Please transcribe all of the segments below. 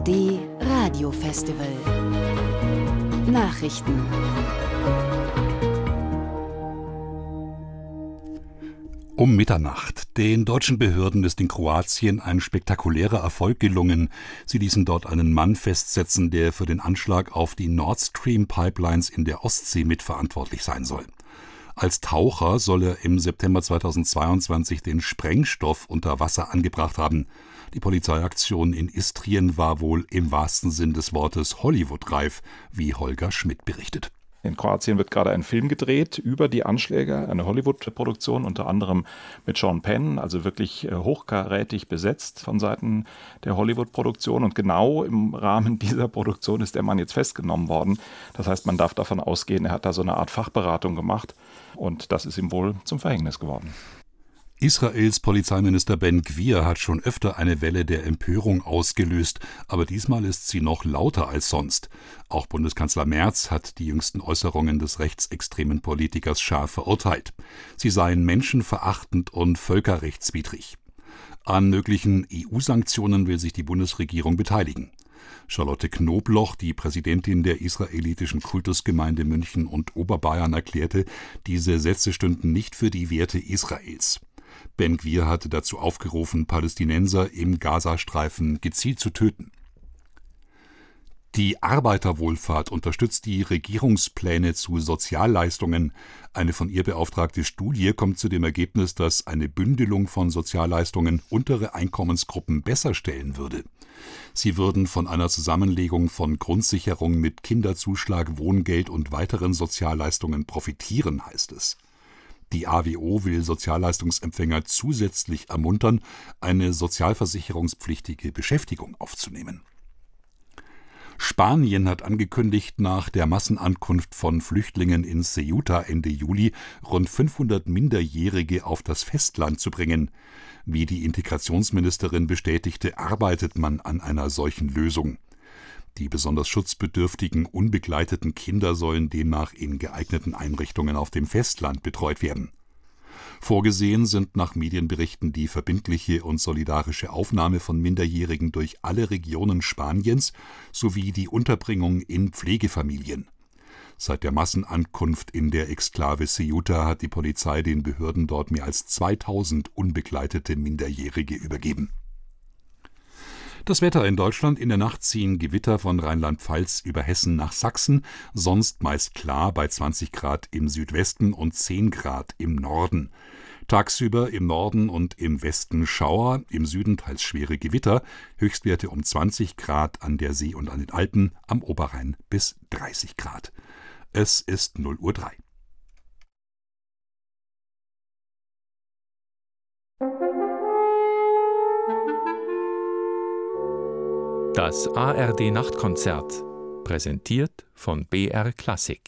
ARD Radiofestival. Nachrichten. Um Mitternacht. Den deutschen Behörden ist in Kroatien ein spektakulärer Erfolg gelungen. Sie ließen dort einen Mann festsetzen, der für den Anschlag auf die Nord Stream Pipelines in der Ostsee mitverantwortlich sein soll. Als Taucher soll er im September 2022 den Sprengstoff unter Wasser angebracht haben. Die Polizeiaktion in Istrien war wohl im wahrsten Sinn des Wortes Hollywood-reif, wie Holger Schmidt berichtet. In Kroatien wird gerade ein Film gedreht über die Anschläge, eine Hollywood-Produktion, unter anderem mit Sean Penn, also wirklich hochkarätig besetzt von Seiten der Hollywood-Produktion. Und genau im Rahmen dieser Produktion ist der Mann jetzt festgenommen worden. Das heißt, man darf davon ausgehen, er hat da so eine Art Fachberatung gemacht und das ist ihm wohl zum Verhängnis geworden. Israels Polizeiminister Ben Gvir hat schon öfter eine Welle der Empörung ausgelöst, aber diesmal ist sie noch lauter als sonst. Auch Bundeskanzler Merz hat die jüngsten Äußerungen des rechtsextremen Politikers scharf verurteilt. Sie seien menschenverachtend und völkerrechtswidrig. An möglichen EU-Sanktionen will sich die Bundesregierung beteiligen. Charlotte Knobloch, die Präsidentin der israelitischen Kultusgemeinde München und Oberbayern, erklärte, diese Sätze stünden nicht für die Werte Israels. Ben Gvir hatte dazu aufgerufen, Palästinenser im Gazastreifen gezielt zu töten. Die Arbeiterwohlfahrt unterstützt die Regierungspläne zu Sozialleistungen. Eine von ihr beauftragte Studie kommt zu dem Ergebnis, dass eine Bündelung von Sozialleistungen untere Einkommensgruppen besser stellen würde. Sie würden von einer Zusammenlegung von Grundsicherung mit Kinderzuschlag, Wohngeld und weiteren Sozialleistungen profitieren, heißt es. Die AWO will Sozialleistungsempfänger zusätzlich ermuntern, eine sozialversicherungspflichtige Beschäftigung aufzunehmen. Spanien hat angekündigt, nach der Massenankunft von Flüchtlingen in Ceuta Ende Juli rund 500 Minderjährige auf das Festland zu bringen. Wie die Integrationsministerin bestätigte, arbeitet man an einer solchen Lösung. Die besonders schutzbedürftigen, unbegleiteten Kinder sollen demnach in geeigneten Einrichtungen auf dem Festland betreut werden. Vorgesehen sind nach Medienberichten die verbindliche und solidarische Aufnahme von Minderjährigen durch alle Regionen Spaniens sowie die Unterbringung in Pflegefamilien. Seit der Massenankunft in der Exklave Ceuta hat die Polizei den Behörden dort mehr als 2000 unbegleitete Minderjährige übergeben. Das Wetter in Deutschland: In der Nacht ziehen Gewitter von Rheinland-Pfalz über Hessen nach Sachsen, sonst meist klar bei 20 Grad im Südwesten und 10 Grad im Norden. Tagsüber im Norden und im Westen Schauer, im Süden teils schwere Gewitter, Höchstwerte um 20 Grad an der See und an den Alpen, am Oberrhein bis 30 Grad. Es ist 0:03 Uhr. Das ARD-Nachtkonzert, präsentiert von BR Klassik.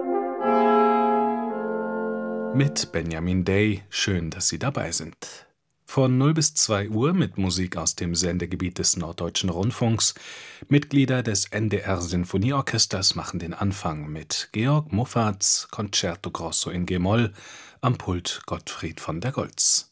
Mit Benjamin Day, schön, dass Sie dabei sind. Von 0 bis 2 Uhr mit Musik aus dem Sendegebiet des Norddeutschen Rundfunks. Mitglieder des NDR Sinfonieorchesters machen den Anfang mit Georg Muffat's Concerto Grosso in G-Moll, am Pult Gottfried von der Goltz.